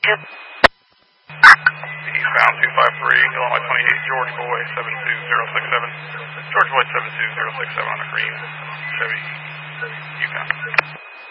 Eastbound 253, Illinois 28, George Boy 72067. George Boy 72067 on the green. Chevy Yukon.